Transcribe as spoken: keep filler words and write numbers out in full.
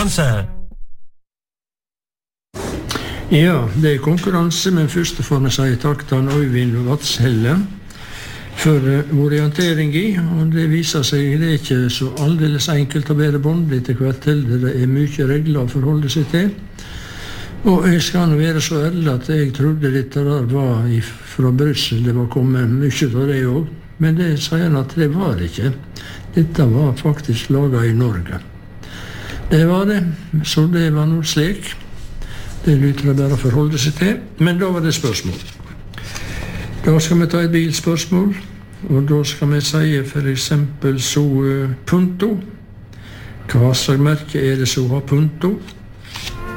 konkurranse. Ja, det er konkurranse, men først får vi si takk til Øyvind Vatshelle for orientering i, og det viser seg det er ikke så aldeles enkelt å være bonde etter hvert til. Det er mye regler å forholde seg til. Og jeg skal nå være så ærlig at jeg trodde dette der var fra Brussel, det var kommet mye av det også. Men det sier han at det var det ikke. Dette var faktisk laget i Norge. Det var det, så det var noe slik. Det lytter jeg bare å forholde seg til. Men da var det spørsmål. Da skal vi ta et bilspørsmål, og da skal vi si for eksempel så punto. Hva slags merke er det som har punto?